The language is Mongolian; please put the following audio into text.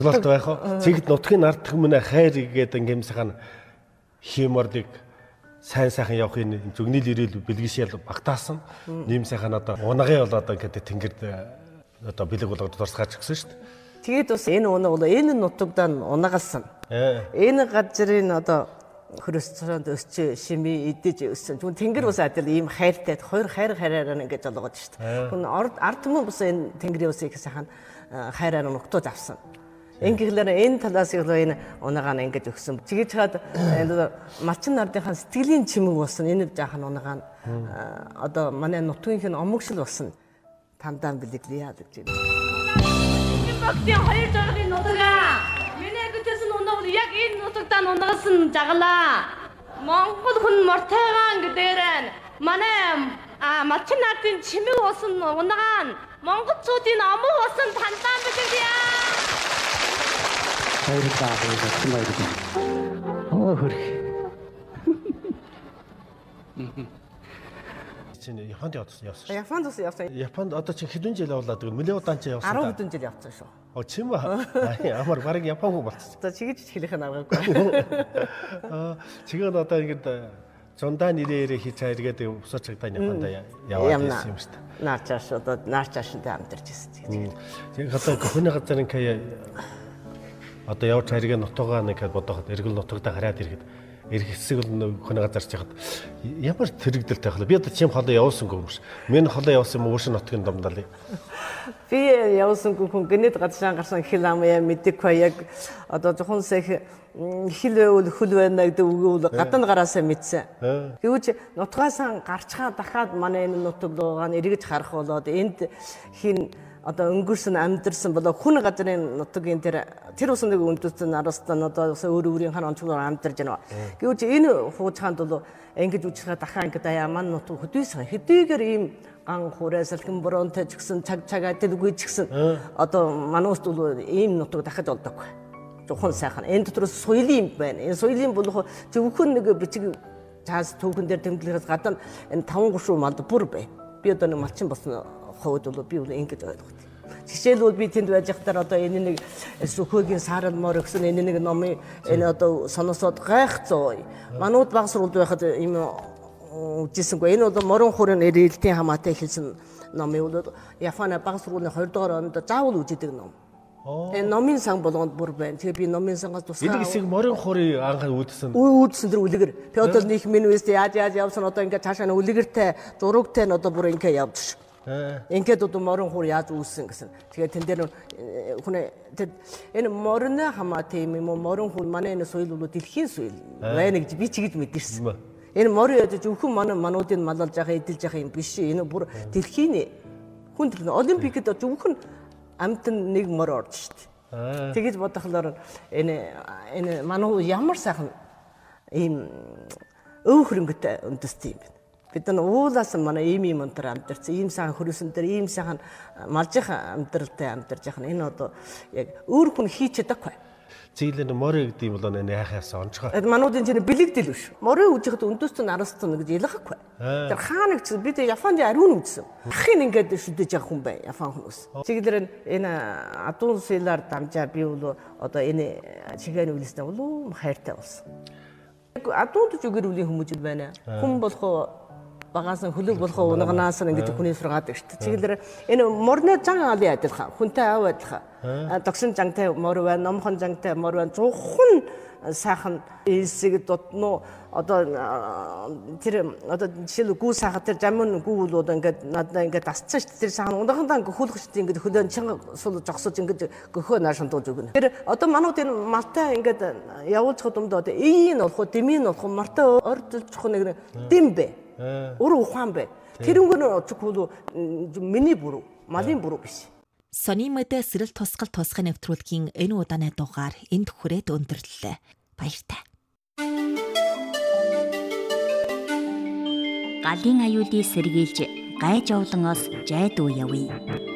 Болт байх уу? Цэгт нутгийн ард түмнэ хайр гэдэг ингээмсэхэн хиймордыг сайн сайхан явахын зүгний ирэл бэлгэшэл багтаасан. Нэм сайхан одоо унагын бол одоо ингээд тэнгэрд одоо бэлэг болгоод дурсгаач гисэн шүү дээ. Тэгээд бас энэ унаг бол энэ нутагдаа унагалсан. Энэ газрын одоо хөрөсцөнд өсч шими идэж өссөн. Түн тэнгэр ус адил ийм хайртай хоёр хайраар ингэж болгоод шүү дээ. Түн ард түмэн бас энэ тэнгэрийн усыг сайхан хайраар нутгад авсан. Ингээглээр энэ талаас энэ унагаа нь ингэж өгсөн. Тэгэж хаад малчин нардынхаа сэтгэлийн чимэг болсон. Энэ жаахан унагаа нь одоо манай нутгийнх нь омогшил болсон. Тандаа бэлэглэе гэж байна. Багтын хоёр жаагийн нутгаа. Миний гүтсэн унаг яг энэ нутагтаа унагалсан жагалаа. Монгол хүн мортойгаан гэдээрэн манай малчин нардын чимэг болсон унагаа нь монголчуудын омог болсон тандаа бэлэглэе. Баярлалаа баярлалаа. Оо хөрх. Чинь Японд явсан. Японд бас явсан. Японд одоо чи хэдэн жил явлаа гэдэг нэлээд удаан чи явсан. 10 хэдэн жил явсан шүү. Оо чим ба. Амар барыг Япон хүн болчихсон. Одоо чигэж хэлэх нь аргагүй. Чигээр одоо ингэж зундаа нэрээр хийж хайргээд босооч цагдаа Японд яваад ирсэн юм шүү дээ. Наачааш одоо наачааштай амьдарч ирсэн. Тэгээд одоо гохны газрын кая одоо явж хайргээ нутгаа нэг бодоход эргэл нутагтаа хараад ирэхэд эрх хэсэг бол гохны газарч яхад ямар тэрэгдэлтэй байх вэ? Би одоо чим холоо явуулсангүй юм шиг. Миний холоо явуулсан юм уушин нутгийн домдал. Би явуулсангүй хүн гэнэт гадшаан гарсан хил амяа мэдэхгүй яг одоо жоохон сэх хил байвал хөл байна гэдэг үгүүл гадна гараасаа мэдсэн. Гэвч нутгаасаа гарчхаа дахиад манай энэ нутаг руугаа эргэж харах болоод энд хин одоо өнгөрсөн амьдэрсэн болоо хүн газрын нутгийн тэр ус нэг үндэстэн арастан одоо өөр өөрийн хан онцгоор амьдарж байна. Гэвч энэ хуучаанд бол ингэж үжихээ дахиад ингэ даяа ман нутаг хөдөөсөн. Хэдийгээр ийм ган хураа салхин боронтой ч гэсэн цаг цагаа дэлгүй ч гэсэн одоо манайд бол ийм нутаг дахиж олдоггүй. Зөвхөн сайхан. Энэ дотроос соёлын юм байна. Энэ соёлын болох зөвхөн нэг бичиг цаас түүхэн дээр тэмдэглэхээс гадна энэ 5-3 малд бүр бай. Би одоо нэг малчин болсон хувьд бол би ингэж ойлгох. Жишээлбэл би тэнд байж хахтаар одоо энэ нэг Сүхөгийн сааралмор гэсэн энэ нэг номын энэ одоо соносоод гайхцоо. Манууд баг сурвалд байхад ийм үжисэнгүй. Энэ бол морин хурын эрэлтийн хамаатай хэлсэн ном юм бол Японы баг сургуулийн 20 дугаар онд заавал үжидэг ном. Энэ номын сан болгонд бүр байна. Тэгээ би номын сангаас тусгай. Энэ хэсэг морин хурын анхаа үүдсэн. Үүдсэн тэр үлгэр. Пётр них минвест яаж явсан одоо ингээд цаашаа үлгэртэй, зурагтай нь одоо бүр ингээд явж. Ингээд одоо морин хур яаж үүссэн гэсэн. Тэгээд тэн дээр хүн энэ морины хамаатай юм уу морин хур манай энэ соёл бол дэлхийн соёл байна гэж би ч гэж мэдэрсэн. Энэ морин ядаж өвхөн мануудын малалж байгаа эдэлж байгаа юм биш. Энэ бүр дэлхийн хүн олимпикт зөвхөн амтан нэг мор орж штт. Тэгэж бодохлоор энэ мануу ямар сайхан ийм өв хөрөнгөтэй үндэстэй юм бэ. Бид нар уулаас манай ийм өнтөр амьдарсан, ийм сайхан хөрөсөн дээр ийм сайхан малжих амьдралтай амьдарч яхаа энэ одоо яг өөр хүн хийж чадахгүй. Цэглэн море гэдэг юм бол энэ яхаас онцгой. Мануудын чинь бэлэгдэл биш. Море үжихэд үндэстэн арастсан гэж ялгахгүй. Тэр хаана гэж бид Японд ариун үзсэн. Ахын ингээд шүдэж явах хүн бай Япон хүмүүс. Цэглэр энэ адуун сэлаар дамжаа би бол одоо энэ чигээр үлээстэй болов хайртай болсон. Адуунд ч үгээр үлийн хүмүүс байна. Хүн болох багаас нь хөлөг болох унгнаас нь ингэж хүний сургаад шүү дээ. Цэглэр энэ морны зан алын адилхан хүнтэй аав адилхан. Догшин жантай мор байна, номхон жантай мор байна. Зөвхөн сайхан элсэг дотно одоо тэр одоо жишээл гүү сайхан тэр жамын гүү бол одоо ингээд надаа ингээд асцсан шүү дээ. Тэр сайхан унгандаа ингээд хөлгөчтэй ингээд хөлөө чанга сул жогсож ингээд гөхөө наашин дууж өгнө. Тэр одоо манууд энэ малтай ингээд явуулж хадумд одоо ийн болох дэмийн болох мартай ордолцох нэг дэм бэ. Өөр ухаан бай. Тэрнгөр чухал миний буруу, малын буруу биш. Сони мэдээ сэрэл тусгал тусгай нэвтрүүлгийн энэ удааны дугаар энд хүрээд өндөрлөлөө. Баяртай. Галын аюулыг сэргийлж гай жовлоноос жайд уу явъя.